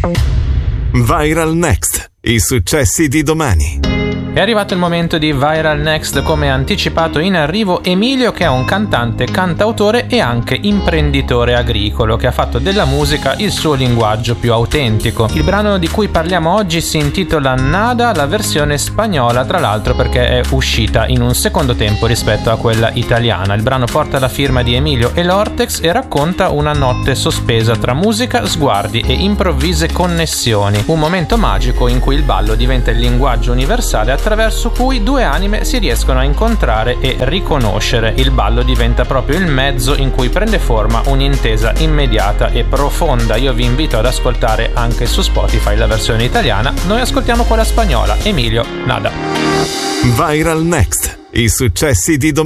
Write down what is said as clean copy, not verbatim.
Viral Next, i successi di domani. È arrivato il momento di Viral Next, come anticipato in arrivo Emilio, che è un cantante, cantautore e anche imprenditore agricolo che ha fatto della musica il suo linguaggio più autentico. Il brano di cui parliamo oggi si intitola Nada, la versione spagnola tra l'altro perché è uscita in un secondo tempo rispetto a quella italiana. Il brano porta la firma di Emilio e l'Ortex e racconta una notte sospesa tra musica, sguardi e improvvise connessioni, un momento magico in cui il ballo diventa il linguaggio universale attraverso cui due anime si riescono a incontrare e riconoscere. Il ballo diventa proprio il mezzo in cui prende forma un'intesa immediata e profonda. Io vi invito ad ascoltare anche su Spotify la versione italiana. Noi ascoltiamo quella spagnola. Emilio, Nada. Viral Next, i successi di domani.